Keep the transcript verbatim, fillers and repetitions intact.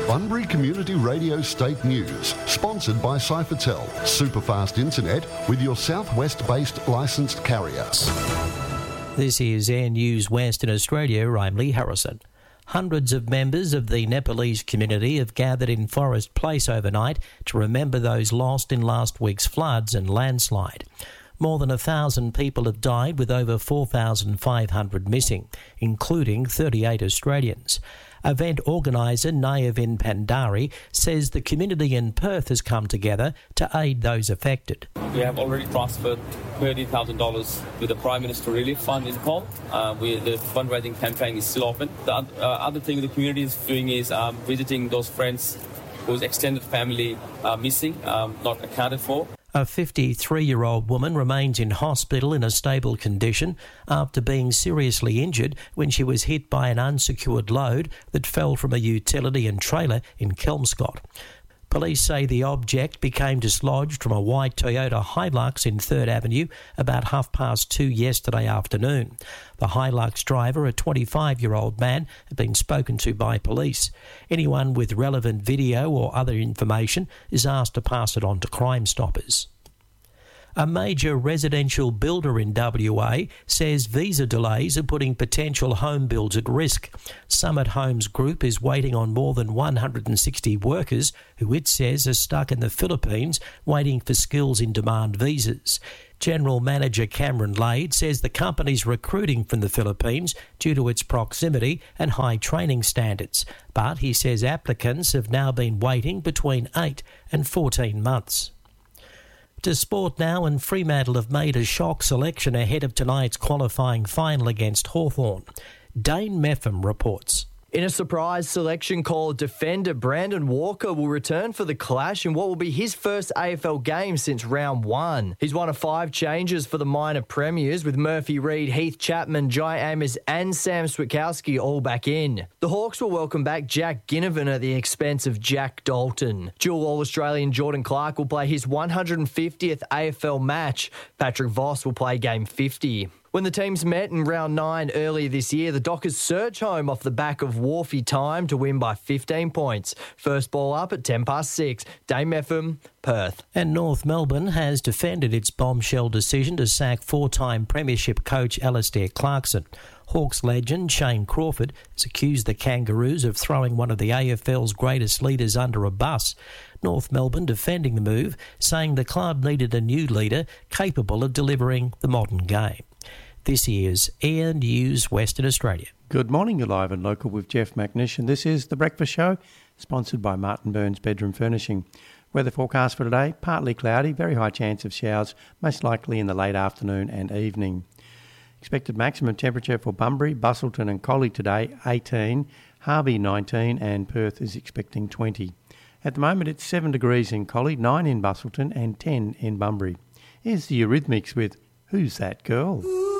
Bunbury Community Radio State News, sponsored by Cyfertel, superfast internet with your southwest-based licensed carrier. This is Air News Western Australia. I'm Lee Harrison. Hundreds of members of the Nepalese community have gathered in Forest Place overnight to remember those lost in last week's floods and landslide. More than a thousand people have died, with over four thousand five hundred missing, including thirty-eight Australians. Event organiser Nayavin Pandari says the community in Perth has come together to aid those affected. We have already transferred thirty thousand dollars to the Prime Minister Relief Fund in Perth. Uh, we, the fundraising campaign is still open. The uh, other thing the community is doing is um, visiting those friends whose extended family are missing, um, not accounted for. A fifty-three-year-old woman remains in hospital in a stable condition after being seriously injured when she was hit by an unsecured load that fell from a utility and trailer in Kelmscott. Police say the object became dislodged from a white Toyota Hilux in third Avenue about half past two yesterday afternoon. The Hilux driver, a twenty-five-year-old man, had been spoken to by police. Anyone with relevant video or other information is asked to pass it on to Crime Stoppers. A major residential builder in W A says visa delays are putting potential home builds at risk. Summit Homes Group is waiting on more than one hundred sixty workers who it says are stuck in the Philippines waiting for skills in demand visas. General Manager Cameron Lade says the company's recruiting from the Philippines due to its proximity and high training standards, but he says applicants have now been waiting between eight and fourteen months. To sport now, and Fremantle have made a shock selection ahead of tonight's qualifying final against Hawthorn. Dane Meffam reports. In a surprise selection call, defender Brandon Walker will return for the clash in what will be his first A F L game since round one. He's one of five changes for the minor premiers, with Murphy Reid, Heath Chapman, Jai Amos and Sam Switkowski all back in. The Hawks will welcome back Jack Ginnivan at the expense of Jack Dalton. Dual All-Australian Jordan Clark will play his one hundred fiftieth A F L match. Patrick Voss will play game fifty. When the teams met in round nine earlier this year, the Dockers surge home off the back of Wharfie time to win by fifteen points. First ball up at ten past six. Dame Meffam, Perth. And North Melbourne has defended its bombshell decision to sack four-time premiership coach Alastair Clarkson. Hawks legend Shane Crawford has accused the Kangaroos of throwing one of the A F L's greatest leaders under a bus. North Melbourne defending the move, saying the club needed a new leader capable of delivering the modern game. This is Air News Western Australia. Good morning, you're live and local with Jeff McNish, and this is The Breakfast Show, sponsored by Martin Burns Bedroom Furnishing. Weather forecast for today, partly cloudy, very high chance of showers, most likely in the late afternoon and evening. Expected maximum temperature for Bunbury, Busselton and Collie today, eighteen, Harvey nineteen and Perth is expecting twenty. At the moment it's seven degrees in Collie, nine in Busselton and ten in Bunbury. Here's the Eurythmics with Who's That Girl?